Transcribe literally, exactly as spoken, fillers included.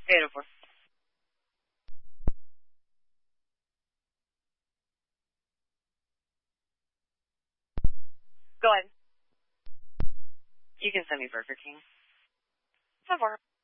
eight oh four. Go ahead. You can send me Burger King. ten four.